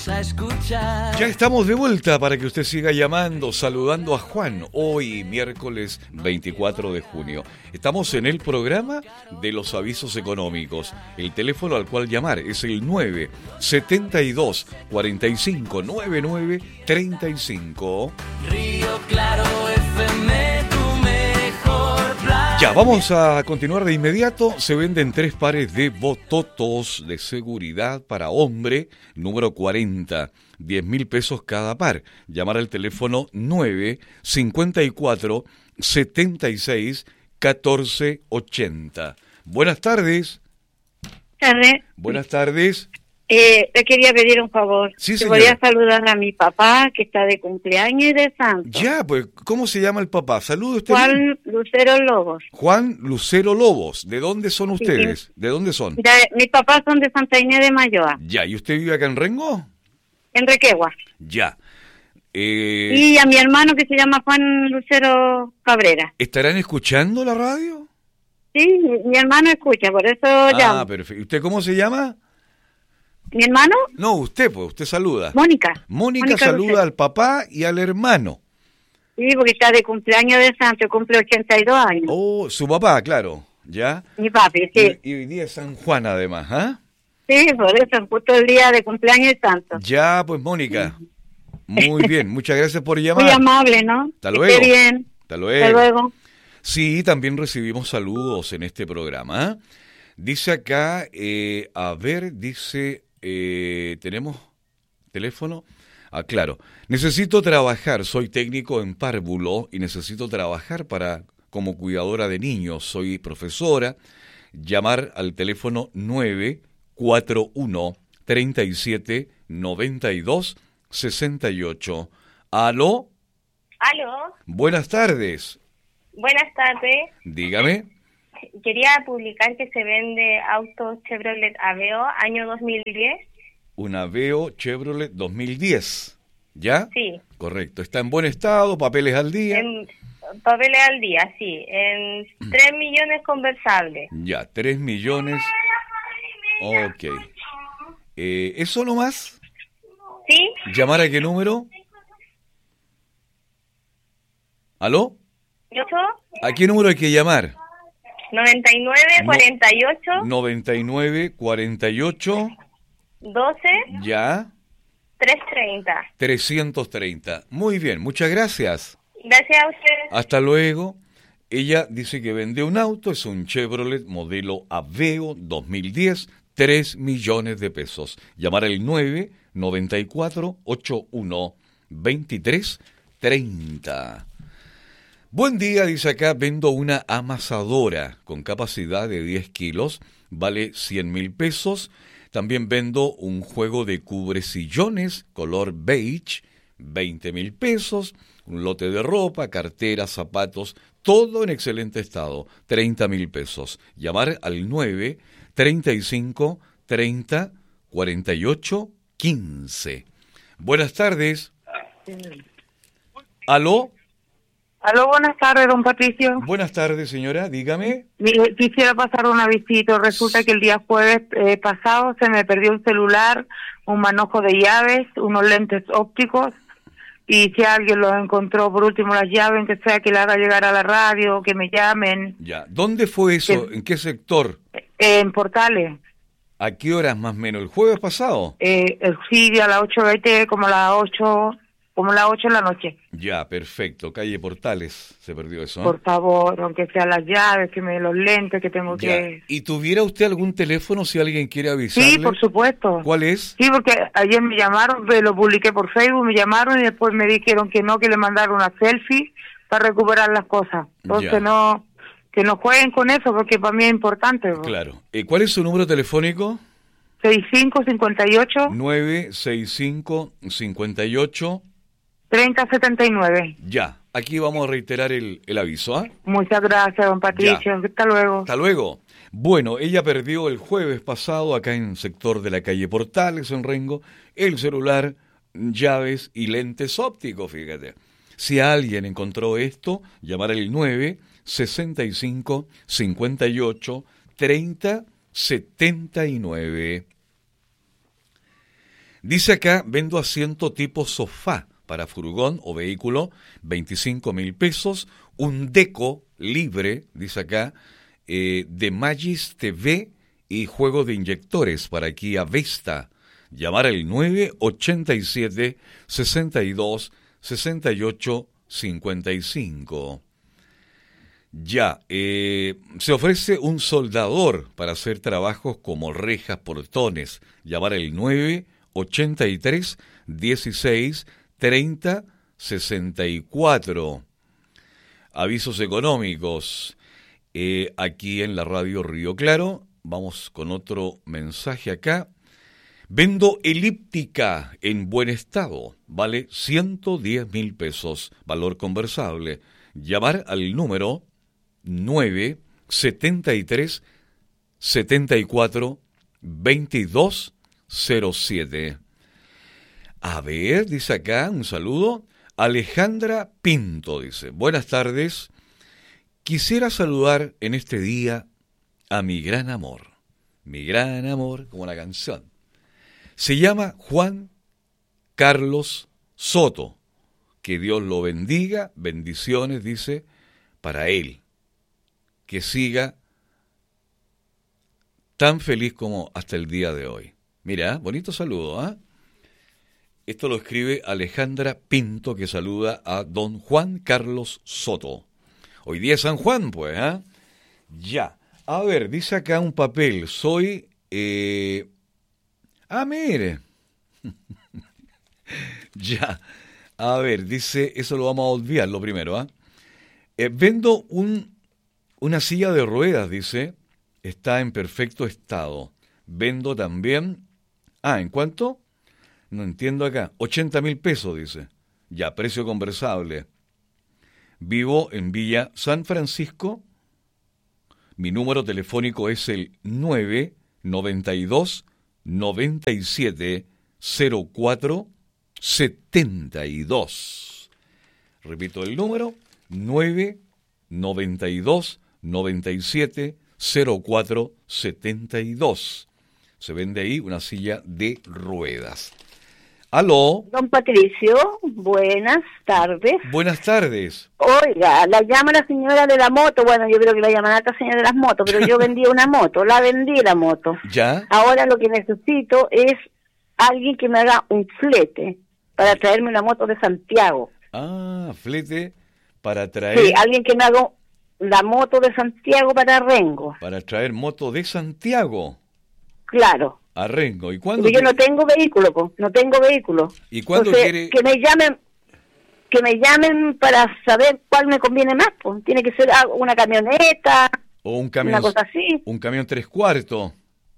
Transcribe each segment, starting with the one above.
a escuchar. Ya estamos de vuelta para que usted siga llamando, saludando a Juan, hoy miércoles 24 de junio. Estamos en el programa de los avisos económicos. El teléfono al cual llamar es el 972 45 99 35. Río Claro FM, tu mejor plan. Ya, vamos a continuar de inmediato. Se venden 3 pares de bototos de seguridad para hombre, número 40. 10.000 pesos cada par. Llamar al teléfono 954 76 14 80. Buenas tardes. Tarde. Buenas tardes. Te quería pedir un favor. Sí, Te señora. voy a saludar a mi papá, que está de cumpleaños y de santo. Ya, pues, ¿cómo se llama el papá? Salude usted. Juan Lucero Lobos. Juan Lucero Lobos. ¿De dónde son ustedes? ¿De dónde son? Mis papás son de Santa Inés de Mayoa, Ya, ¿y usted vive acá en Rengo? en Requegua. Ya. Y a mi hermano, que se llama Juan Lucero Cabrera. ¿Estarán escuchando la radio? Sí, mi hermano escucha, por eso llamo. Perfecto. ¿Usted cómo se llama? ¿Mi hermano? No, usted, pues, usted saluda. Mónica. Mónica saluda Lucero. al papá y al hermano. Sí, porque está de cumpleaños de santo, cumple 82 años. Oh, su papá, claro. ¿Ya? Mi papi, sí. Y hoy día es San Juan, además, ¿ah? Sí, por eso, justo el día de cumpleaños de santo. Ya, pues, Mónica. Muy bien, muchas gracias por llamar. Muy amable, ¿no? Hasta Que luego. esté bien. Hasta luego. Hasta luego. Sí, también recibimos saludos en este programa. ¿Ah? Dice acá, ¿tenemos teléfono? Ah, claro. Necesito trabajar, soy técnico en párvulo y necesito trabajar como cuidadora de niños. Soy profesora. Llamar al teléfono 941 37 92 68. ¿Aló? Aló, Buenas tardes. buenas tardes. Dígame. Quería publicar que se vende autos Chevrolet Aveo año 2010. Un Aveo Chevrolet 2010. ¿Ya? Sí, Correcto. Está en buen estado, papeles al día. en papeles al día, sí, en 3 millones conversables. Ya, 3 millones. Ok. ¿Eso nomás? ¿Sí? ¿Llamar a qué número? ¿Aló? ¿Yo? ¿A qué número hay que llamar? 99 48 99 48. 12 Ya. 330. 330. Muy bien, muchas gracias. Gracias a ustedes. Hasta luego. Ella dice que vende un auto, es un Chevrolet modelo Aveo 2010, 3 millones de pesos. Llamar al 994 81 23 30. Buen día, dice acá, vendo una amasadora con capacidad de 10 kilos, vale 100.000 pesos. También vendo un juego de cubresillones color beige, 20.000 pesos. Un lote de ropa, carteras, zapatos, todo en excelente estado, 30.000 pesos. Llamar al 9 35 30 48 15. Buenas tardes. ¿Aló? Aló, buenas tardes, don Patricio. Buenas tardes, señora, dígame. Mire, quisiera pasar un avisito. Resulta que el día jueves pasado se me perdió un celular, un manojo de llaves, unos lentes ópticos, y si alguien los encontró, por último las llaves, que sea que le haga llegar a la radio, que me llamen. Ya, ¿dónde fue eso? ¿En qué sector? En Portales. ¿A qué horas más o menos? ¿El jueves pasado? Sí, a las 8:20, como las 8 de la noche. Ya, perfecto. Calle Portales se perdió eso, ¿eh? Por favor, aunque sea las llaves, que me los lentes, que tengo Ya. que... ¿Y tuviera usted algún teléfono si alguien quiere avisarle? Sí, por supuesto. ¿Cuál es? Sí, porque ayer me llamaron, lo publiqué por Facebook, me llamaron y después me dijeron que le mandaron una selfie para recuperar las cosas. Entonces Ya. que no jueguen con eso porque para mí es importante. Claro. ¿Cuál es su número telefónico? 6558 965 58. 3079. Ya. Aquí vamos a reiterar el aviso, ¿ah? Muchas gracias, don Patricio. Hasta luego. Hasta luego. Bueno, ella perdió el jueves pasado acá en el sector de la calle Portales, en Rengo, el celular, llaves y lentes ópticos, fíjate. Si alguien encontró esto, llamar al 9 65 58 30 79. Dice acá, vendo asiento tipo sofá para furgón o vehículo, 25.000 pesos. Un deco libre, dice acá, de Magis TV y juego de inyectores para Kia Vesta. Llamar al 987 62 68 55. Ya, se ofrece un soldador para hacer trabajos como rejas, portones. Llamar al 983 16 30 64. Avisos económicos. Aquí en la radio Río Claro, vamos con otro mensaje acá. Vendo elíptica en buen estado, vale 110.000 pesos, valor conversable. Llamar al número 973 74 22 07. A ver, dice acá, un saludo. Alejandra Pinto dice, buenas tardes. Quisiera saludar en este día a mi gran amor, como la canción. Se llama Juan Carlos Soto. Que Dios lo bendiga, bendiciones, dice, para él. Que siga tan feliz como hasta el día de hoy. Mira, bonito saludo, ¿ah? Esto lo escribe Alejandra Pinto, que saluda a don Juan Carlos Soto. Hoy día es San Juan, pues, ¿ah? Ya. A ver, dice acá un papel. Soy... mire. Ya. A ver, dice, eso lo vamos a olvidar, lo primero, ¿ah? Vendo una silla de ruedas, dice. Está en perfecto estado. Vendo también... ¿en cuánto? No entiendo acá. 80.000 pesos, dice. Ya, precio conversable. Vivo en Villa San Francisco. Mi número telefónico es el 992 97 04 72. Repito el número, 992 97 04 72. Se vende ahí una silla de ruedas. ¿Aló? Don Patricio, buenas tardes. Buenas tardes. Oiga, la llama la señora de la moto. Bueno, yo creo que la llaman a esta señora de las motos, pero yo vendí una moto, la vendí la moto. ¿Ya? Ahora lo que necesito es alguien que me haga un flete para traerme una moto de Santiago. Flete para traer... Sí, alguien que me haga la moto de Santiago para Rengo. Para traer moto de Santiago. Claro. A Rengo. ¿Y cuándo? Porque yo no tengo vehículo, no tengo vehículo. ¿Y cuándo quiere? Que me llamen para saber cuál me conviene más, pues. Tiene que ser una camioneta, o un camión, una cosa así. Un camión 3/4.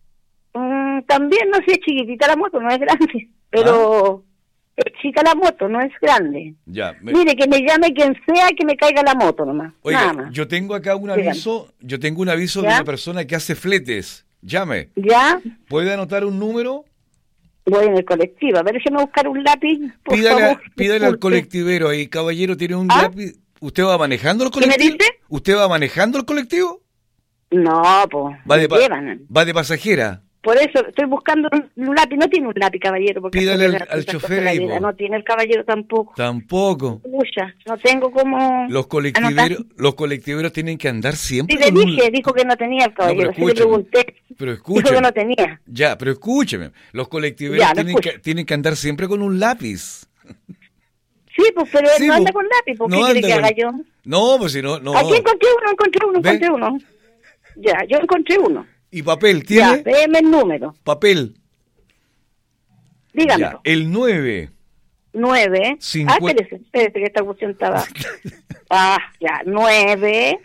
También, no sé, es chiquitita la moto, no es grande, pero es chica la moto, no es grande. Ya. Mire, que me llame quien sea, que me caiga la moto nomás. Oiga, nada más. Yo tengo acá un aviso, de una persona que hace fletes. Llame. ¿Ya? ¿Puede anotar un número? Voy en el colectivo. A ver, déjeme buscar un lápiz, por favor. Pídale al colectivero ahí. Caballero, ¿tiene un lápiz? ¿Usted va manejando el colectivo? ¿Qué me dice? ¿Usted va manejando el colectivo? No, pues. ¿Va de pasajera? Por eso estoy buscando un lápiz. No tiene un lápiz, caballero. Porque pídale al chofer ahí. No tiene el caballero tampoco. Tampoco. Pucha, no tengo como... Los colectiveros tienen que andar siempre. Sí, le dije, dijo que no tenía el caballero. Sí, le pregunté. Pero escúcheme. Dijo que no tenía. Ya, pero escúcheme. Los colectiveros tienen que andar siempre con un lápiz. Sí, pues, pero él no anda con lápiz. ¿Por qué quiere que haga yo? No, pues si no... Aquí encontré uno. Ya, yo encontré uno. ¿Y papel tiene? Ya, déjeme el número. Papel. Dígame. Ya, el 9. Espérese, que esta cuestión estaba... ya, 9.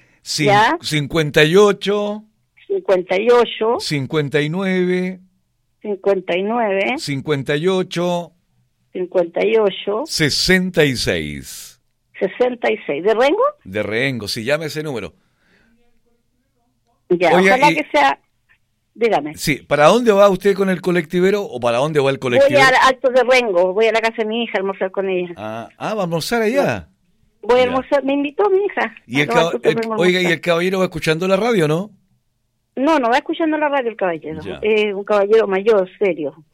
58. 58. 59. 59. 58. 58. 66. 66. ¿De Rengo? De Rengo, sí, llame ese número. Ya, oiga, ojalá que sea... Dígame. Sí, ¿para dónde va usted con el colectivero o para dónde va el colectivero? Voy al Alto de Rengo, voy a la casa de mi hija a almorzar con ella. ¿Va a almorzar allá? Voy a almorzar, me invitó mi hija. ¿Y oiga, ¿y el caballero va escuchando la radio, no? No va escuchando la radio el caballero. Es un caballero mayor, serio.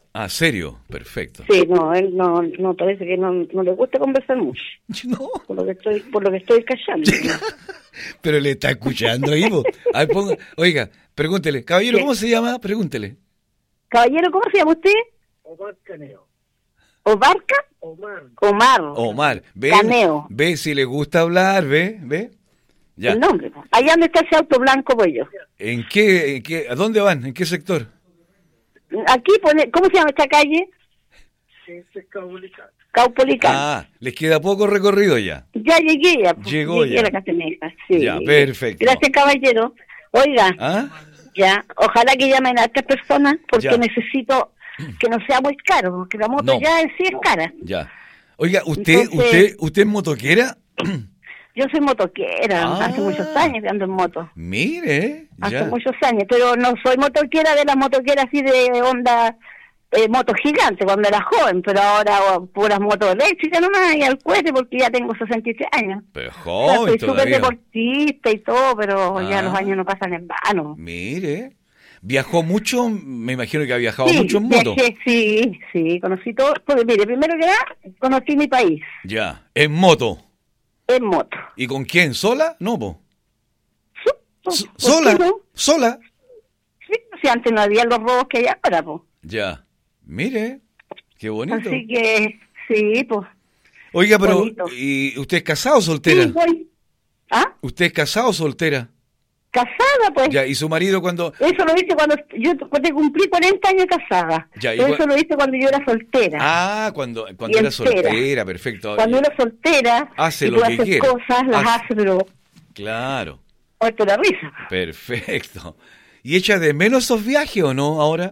Ah, ¿serio? Perfecto. Sí, no, él no parece que no le gusta conversar mucho. No, Por lo que estoy callando. pero le está escuchando ahí, po. A ver, oiga, pregúntele. Caballero, ¿Qué? ¿cómo se llama? Pregúntele. Caballero, ¿cómo se llama usted? Omar Caneo. ¿Obarca? Omar. Omar, ve, Caneo. ve si le gusta hablar, ve. Ya. El nombre. Po. Allá donde está ese auto blanco, voy yo. ¿En qué, a dónde van? ¿En qué sector? Aquí pone, ¿cómo se llama esta calle? Ese es Caupolicán. Caupolicán. Ah, les queda poco recorrido ya. Ya llegué, ya. Pues. Llegó Llegué ya. a la Casemeja, sí. Ya, perfecto. Gracias, caballero. Oiga, ¿Ah? ya, ojalá que llamen a estas personas porque Ya. necesito que no sea muy caro, porque la moto No. ya en sí es cara. Ya. Oiga, ¿usted Entonces- es motoquera? Yo soy motoquera, Ah. hace muchos años que ando en moto. Mire, Hace ya. muchos años, pero no soy motoquera de las motoqueras así de onda moto gigante cuando era joven, pero ahora puras motos eléctricas nomás y al cohete porque ya tengo 63 años. Pero O sea, joven soy súper todavía. deportista y todo, pero ya Ah. los años no pasan en vano. Mire, viajó mucho, me imagino que ha viajado Sí, mucho en moto. viajé, sí, conocí todo. Pues mire, primero que nada, conocí mi país Ya, en moto. en moto. ¿Y con quién? ¿Sola? No, po. Sí, pues, ¿por ¿Sola? qué no? ¿Sola? Sí, si antes no había los robos que hay ahora, pues. Ya. Mire, qué bonito. Así que, sí, pues. Oiga, pero, bonito. ¿y usted es casado o soltera? Sí, voy. ¿Ah? ¿Usted es casado o soltera? Casada, pues. Ya, ¿y su marido cuando...? Eso lo hice cuando yo te cumplí 40 años casada. Ya, Pero igual- eso lo hice cuando yo era soltera. Ah, cuando Y era entera. soltera, perfecto. Cuando uno es soltera Hace y lo puede que hacer quiere. cosas, las Hace- hace, pero Claro, muerto la risa. perfecto. ¿Y echa de menos esos viajes o no ahora?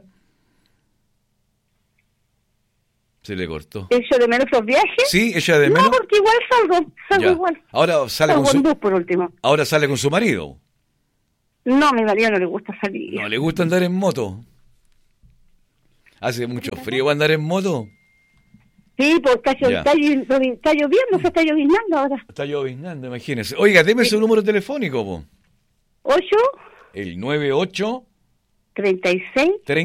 Se le cortó. ¿Echo de menos esos viajes? ¿Sí? ¿Echa de No, menos? porque igual salgo Ya. igual. Ahora sale Salgo con en su... bus por último. Ahora sale con su marido. No, a mi marido no le gusta salir. ¿No le gusta andar en moto? ¿Hace mucho frío andar en moto? Sí, pues está Ya. lloviendo, se está lloviznando ahora. Está lloviznando, imagínese. Oiga, deme su número telefónico, po. 8, El 98 36,